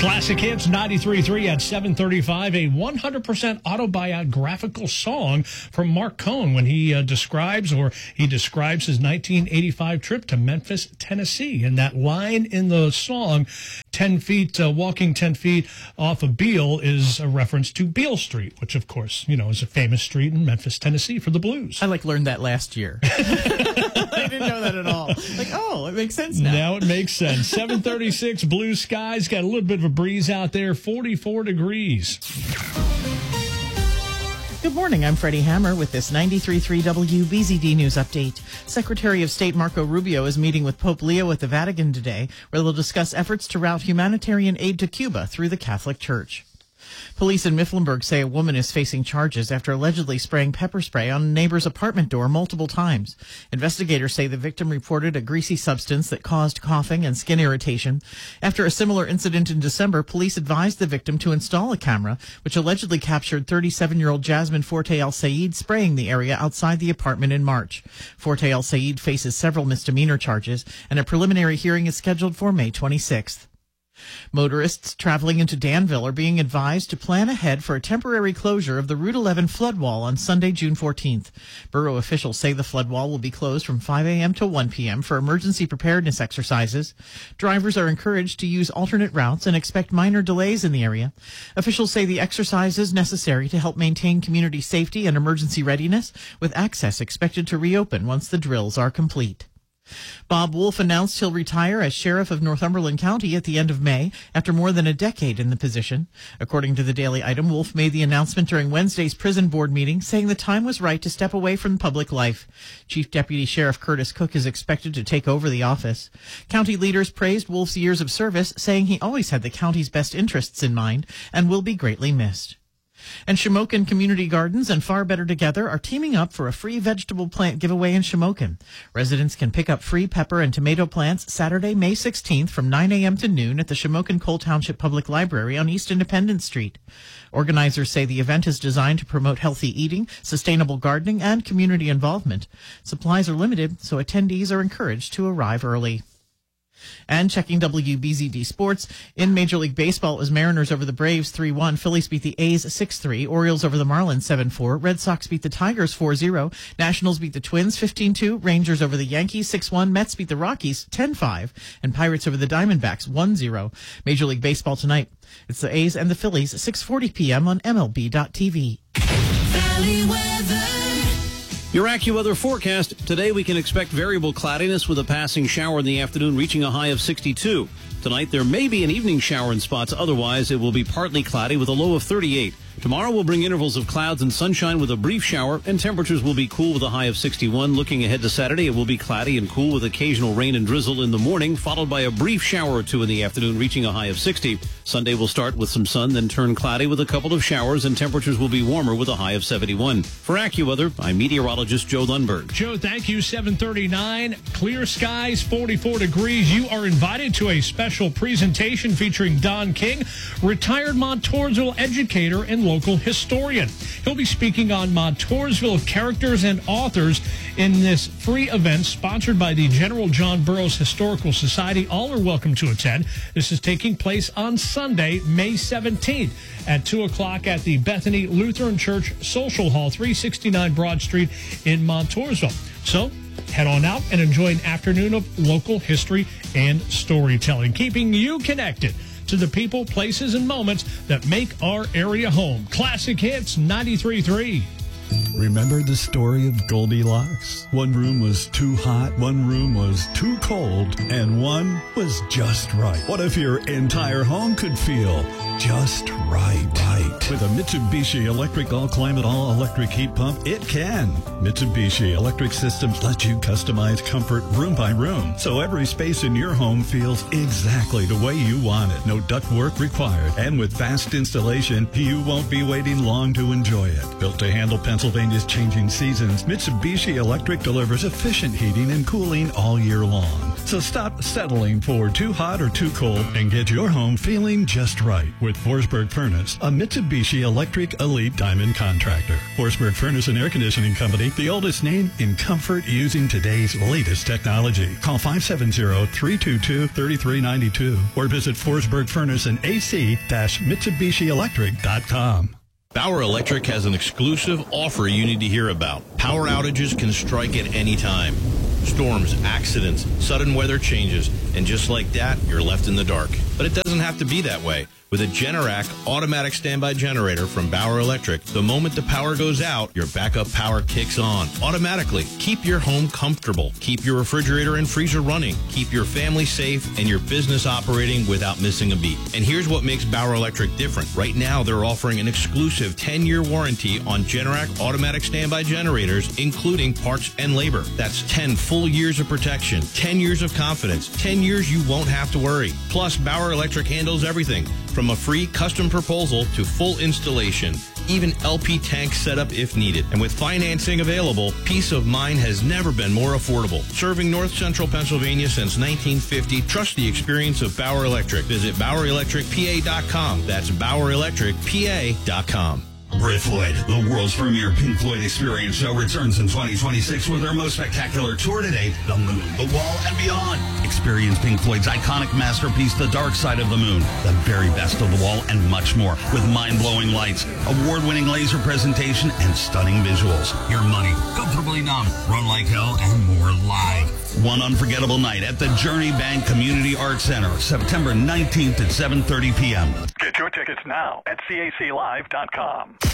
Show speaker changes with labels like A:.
A: Classic Hits 93.3 at 7:35, a 100% autobiographical song from Marc Cohn when he describes his 1985 trip to Memphis, Tennessee. And that line in the song, 10 feet, walking 10 feet off of Beale, is a reference to Beale Street, which, of course, is a famous street in Memphis, Tennessee for the blues.
B: I learned that last year. I didn't know that at all. It makes sense now.
A: Now it makes sense. 7:36, blue skies, got a little bit of a breeze out there, 44 degrees.
B: Good morning, I'm Freddie Hammer with this 93.3 WBZD News Update. Secretary of State Marco Rubio is meeting with Pope Leo at the Vatican today, where they'll discuss efforts to route humanitarian aid to Cuba through the Catholic Church. Police in Mifflinburg say a woman is facing charges after allegedly spraying pepper spray on a neighbor's apartment door multiple times. Investigators say the victim reported a greasy substance that caused coughing and skin irritation. After a similar incident in December, police advised the victim to install a camera, which allegedly captured 37-year-old Jasmine Forte El Sayed spraying the area outside the apartment in March. Forte El Sayed faces several misdemeanor charges, and a preliminary hearing is scheduled for May 26th. Motorists traveling into Danville are being advised to plan ahead for a temporary closure of the Route 11 flood wall on Sunday, June 14th. Borough officials say the flood wall will be closed from 5 a.m. to 1 p.m. for emergency preparedness exercises. Drivers are encouraged to use alternate routes and expect minor delays in the area. Officials say the exercise is necessary to help maintain community safety and emergency readiness, with access expected to reopen once the drills are complete. Bob Wolf announced he'll retire as sheriff of Northumberland County at the end of May after more than a decade in the position. According to the Daily Item, Wolf made the announcement during Wednesday's prison board meeting, saying the time was right to step away from public life. Chief Deputy Sheriff Curtis Cook is expected to take over the office. County leaders praised Wolf's years of service, saying he always had the county's best interests in mind and will be greatly missed. And Shamokin Community Gardens and Far Better Together are teaming up for a free vegetable plant giveaway in Shamokin. Residents can pick up free pepper and tomato plants Saturday, May 16th from 9 a.m. to noon at the Shamokin Cole Township Public Library on East Independence Street. Organizers say the event is designed to promote healthy eating, sustainable gardening, and community involvement. Supplies are limited, so attendees are encouraged to arrive early. And checking WBZD Sports, in Major League Baseball, it was Mariners over the Braves 3-1. Phillies beat the A's 6-3. Orioles over the Marlins 7-4. Red Sox beat the Tigers 4-0. Nationals beat the Twins 15-2. Rangers over the Yankees 6-1. Mets beat the Rockies 10-5. And Pirates over the Diamondbacks 1-0. Major League Baseball tonight, it's the A's and the Phillies, 6:40 p.m. on MLB.tv.
C: Valley Weather.
D: Your AccuWeather forecast. Today we can expect variable cloudiness with a passing shower in the afternoon reaching a high of 62. Tonight there may be an evening shower in spots. Otherwise it will be partly cloudy with a low of 38. Tomorrow will bring intervals of clouds and sunshine with a brief shower, and temperatures will be cool with a high of 61. Looking ahead to Saturday, it will be cloudy and cool with occasional rain and drizzle in the morning, followed by a brief shower or two in the afternoon, reaching a high of 60. Sunday will start with some sun, then turn cloudy with a couple of showers, and temperatures will be warmer with a high of 71. For AccuWeather, I'm meteorologist Joe Lundberg.
A: Joe, thank you. 7:39, clear skies, 44 degrees. You are invited to a special presentation featuring Don King, retired Montoursville educator and local historian. He'll be speaking on Montoursville characters and authors in this free event sponsored by the General John Burroughs Historical Society. All are welcome to attend. This is taking place on Sunday, May 17th at 2 o'clock at the Bethany Lutheran Church Social Hall, 369 Broad Street in Montoursville. So head on out and enjoy an afternoon of local history and storytelling, keeping you connected to the people, places, and moments that make our area home. Classic Hits 93.3.
E: Remember the story of Goldilocks? One room was too hot, one room was too cold, and one was just right. What if your entire home could feel just right? With a Mitsubishi Electric All-Climate All-Electric Heat Pump, it can. Mitsubishi Electric Systems let you customize comfort room by room, so every space in your home feels exactly the way you want it. No ductwork required. And with fast installation, you won't be waiting long to enjoy it. Built to handle Pennsylvania Pennsylvania's changing seasons, Mitsubishi Electric delivers efficient heating and cooling all year long. So stop settling for too hot or too cold and get your home feeling just right with Forsberg Furnace, a Mitsubishi Electric Elite Diamond contractor. Forsberg Furnace and Air Conditioning Company, the oldest name in comfort using today's latest technology. Call 570-322-3392 or visit Forsberg Furnace and AC-MitsubishiElectric.com.
F: Bauer Electric has an exclusive offer you need to hear about. Power outages can strike at any time. Storms, accidents, sudden weather changes, and just like that, you're left in the dark. But it doesn't have to be that way. With a Generac automatic standby generator from Bauer Electric, the moment the power goes out, your backup power kicks on automatically. Keep your home comfortable. Keep your refrigerator and freezer running. Keep your family safe and your business operating without missing a beat. And here's what makes Bauer Electric different. Right now, they're offering an exclusive 10-year warranty on Generac automatic standby generators, including parts and labor. That's 10 full years of protection, 10 years of confidence, 10 years you won't have to worry. Plus, Bauer Electric handles everything from a free custom proposal to full installation, even LP tank setup if needed. And with financing available, peace of mind has never been more affordable. Serving North Central Pennsylvania since 1950, trust the experience of Bauer Electric. Visit BauerElectricPA.com. That's BauerElectricPA.com.
G: Brit Floyd, the world's premier Pink Floyd experience show, returns in 2026 with their most spectacular tour to date, The Moon, The Wall, and Beyond. Experience Pink Floyd's iconic masterpiece, The Dark Side of the Moon, the very best of The Wall, and much more, with mind-blowing lights, award-winning laser presentation, and stunning visuals. Your money, Comfortably Numb, Run Like Hell, and more live. One unforgettable night at the Journey Bank Community Arts Center, September 19th at 7:30 p.m.
H: Get your tickets now at CACLive.com.